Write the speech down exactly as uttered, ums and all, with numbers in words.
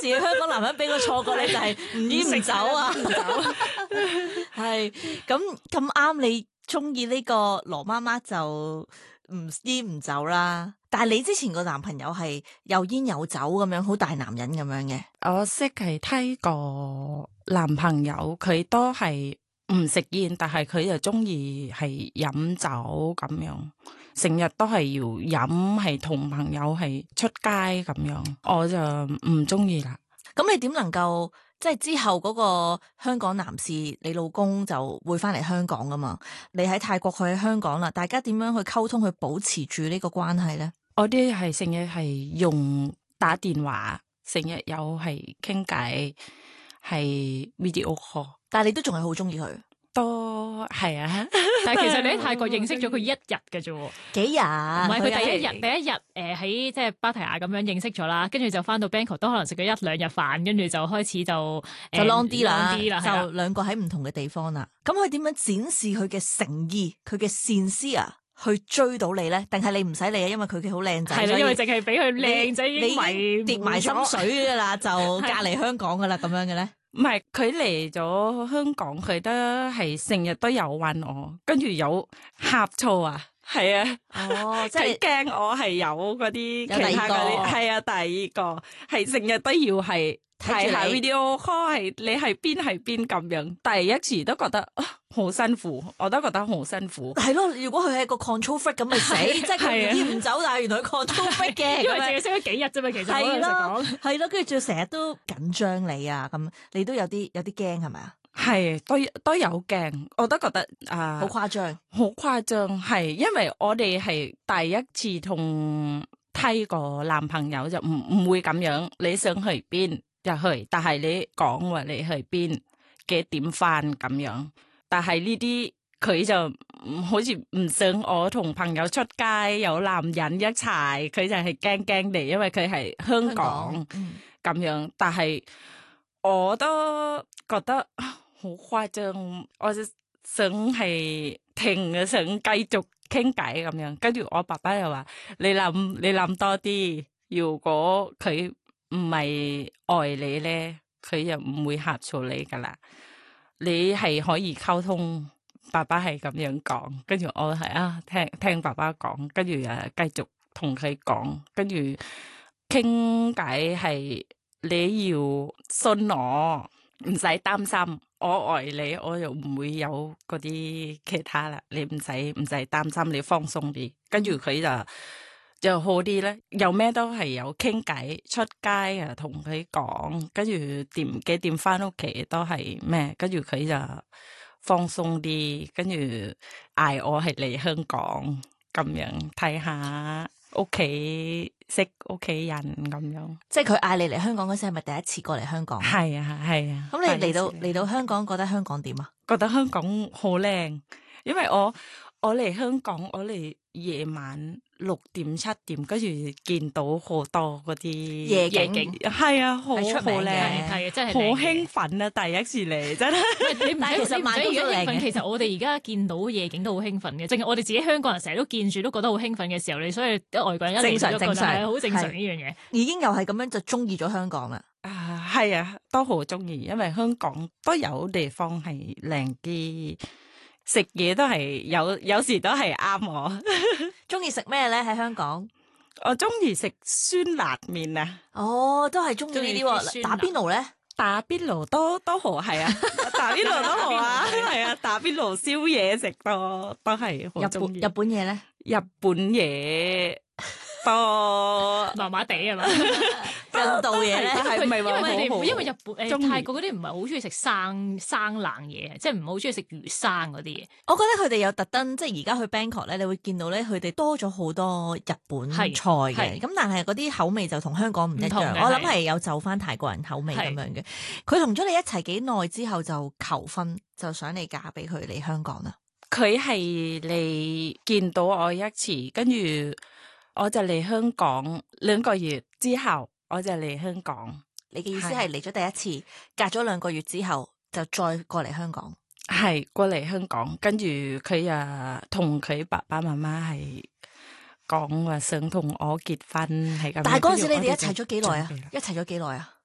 時香港男人俾個錯覺你就係唔煙唔酒啊， 唔走。 係咁咁啱你中意呢個羅媽媽就唔煙唔酒啦。但係你之前個男朋友係又煙又酒咁樣，好大男人咁樣嘅。 我識係睇個男朋友，佢都係唔食煙，但係佢就中意係飲酒咁樣，成日都係要飲，係同朋友係出街咁樣，我就唔中意啦。 咁你點能夠即係之後嗰個香港男士，你老公就會翻嚟香港噶嘛？你喺泰國，佢喺香港啦，大家點樣去溝通去保持住呢個關係咧？ 我啲係成日係用打電話，成日有係傾偈，係 video call， 但係你都仲係好中意佢， 都係啊。 但係其實你喺泰國認識咗佢一日嘅啫喎， 幾日？ 唔係佢第一日日第一日誒喺即係芭提雅咁樣認識咗啦，跟住就翻到 Bangkok 都可能食咗一兩日飯，跟住就開始就就 long 啲啦， long 啲啦，係啦就兩個喺唔同嘅地方啦。咁佢點樣展示佢嘅誠意、佢嘅善思啊？去追到你咧，定係你唔使理啊？因為佢嘅好靚仔， 係啦，因為淨係俾佢靚仔你已經迷跌埋心水噶啦，就隔離香港噶啦，咁樣嘅咧。 唔係佢嚟咗香港，佢都係成日都有揾我，跟住有呷醋啊，係啊， 哦，即佢係驚我係有嗰啲有第二個其他嗰啲，係啊，第二個係成日都要係睇下睇住你 video call，係你係邊係邊咁樣，第一次都覺得啊好辛苦，我都覺得好辛苦。 係咯，如果佢係個 control freak 咁咪死，即係佢唔煙唔走，但係原來佢 control freak 嘅， 因為淨咁樣係識咗幾日啫嘛，其實係咯， 咯，係咯，跟住仲要成日都緊張你啊，咁你都有啲有啲驚係咪啊？ 係都都有驚，我都覺得啊， 好誇張， 好誇張，係因為我哋係第一次同梯個男朋友就唔唔會咁樣，你想去邊就去，但係你講話你去邊幾點翻咁樣，但係呢啲佢就唔好似唔想我同朋友出街有男人一齊，佢就係驚驚地，因為佢係香港嗯咁樣，但係我都覺得好誇張，我就想係停嘅，想繼續傾偈咁樣。跟住我爸爸又話：你諗你諗多啲，如果佢唔係愛你咧，佢就唔會呷醋你噶啦。你係可以溝通。爸爸係咁樣講，跟住我係啊聽聽爸爸講，跟住誒繼續同佢講，跟住傾偈係你要信我，唔使擔心，我愛你，我又唔會有嗰啲其他啦，你唔使唔使擔心，你放鬆啲，跟住佢就就好啲咧，有咩都係有傾偈，出街啊同佢講，跟住點幾點翻屋企都係咩，跟住佢就放鬆啲，跟住嗌我係嚟香港咁樣睇下屋企識屋企人咁樣。 即係佢嗌你嚟香港嗰時係咪第一次過嚟香港？ 係啊係啊。 咁你嚟到第一次嚟到香港，覺得香港點啊？ 覺得香港好靚，因為我我嚟香港，我嚟夜晚六點七點，跟住見到好多嗰啲夜景係啊，好好係出名嘅靚， 係啊，真係好靚嘅興奮啊！第一次嚟真係。 你唔但係其實使你唔使而家萬都都靚嘅興奮，其實我哋而家見到夜景都好興奮嘅，淨係我哋自己香港人成日都見住都覺得好興奮嘅時候，你所以啲外國人一嚟就覺得正常正常係好正常係呢樣嘢。 已經又係咁樣就中意咗香港啦。 啊，係啊，都好中意，因為香港都有地方係靚啲，食嘢都係有，有時都係啱我。 中意食咩咧？喺香港？ 我中意食酸辣麵啊， 哦，都係中意呢啲鍾意啲喎。打酸辣邊爐咧？ 打邊爐都都好，係啊，打邊爐都好啊，係啊，打邊爐燒嘢食都都係好日中意。 本日本嘢咧？ 日本嘢都麻麻地係嘛？ 印度嘢咧？ 係咪話因為佢好好哋因為日本誒鍾意泰國嗰啲唔係好中意食生生冷嘢，即係唔係好中意食魚生嗰啲嘢。 我覺得佢哋有特登，即係而家去 Bangkok 咧，你會見到咧，佢哋多咗好多日本菜係嘅。 係咁但係嗰啲口味就同香港唔一樣。 唔同嘅我諗係係有就翻泰國人口味咁樣嘅。佢同咗你一齊幾耐之後就求婚，就想你嫁俾佢嚟香港啦。 佢係嚟見到我一次，跟住我就嚟香港兩個月之後，我就嚟香港。 你嘅意思係嚟咗第一次，隔咗兩個月之後就再過嚟香港。 係過嚟香港，跟住佢啊同佢爸爸媽媽係講話想同我結婚，係咁樣。 但係嗰陣時你哋一跟住我哋就齊咗幾耐啊準備啦？ 一齊咗幾耐啊？